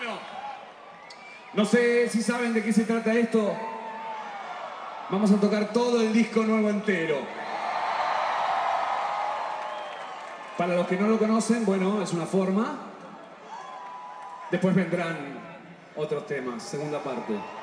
No sé si saben de qué se trata esto. Vamos a tocar todo el disco nuevo entero. Para los que no lo conocen, bueno, es una forma. Después vendrán otros temas, segunda parte.